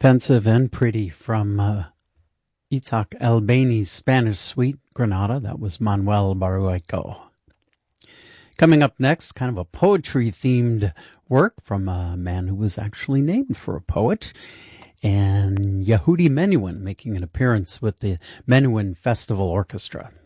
Pensive and Pretty from Itzhak Albani's Spanish Suite, Granada. That was Manuel Barueco. Coming up next, kind of a poetry-themed work from a man who was actually named for a poet, and Yehudi Menuhin making an appearance with the Menuhin Festival Orchestra.